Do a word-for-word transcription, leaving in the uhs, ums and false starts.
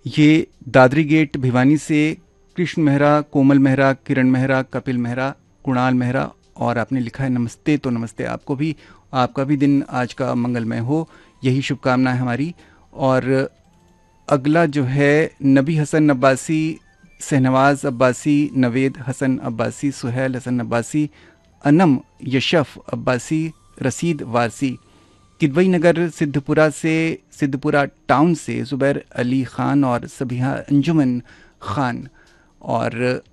ये दादरी गेट भिवानी से कृष्ण मेहरा, कोमल मेहरा, किरण मेहरा, कपिल मेहरा, कुणाल मेहरा, और आपने लिखा है नमस्ते। तो नमस्ते आपको भी, आपका भी दिन आज का मंगलमय हो, यही शुभकामना है हमारी। और अगला जो है नबी हसन अब्बासी, शहनवाज अब्बासी, नवेद हसन अब्बासी, सुहेल हसन अब्बासी, अनम यशफ अब्बासी, रसीद वारसी, किदवई नगर सिद्धपुरा से, सिद्धपुरा टाउन से ज़ुबैर अली ख़ान और सबिहा अंजुमन ख़ान। और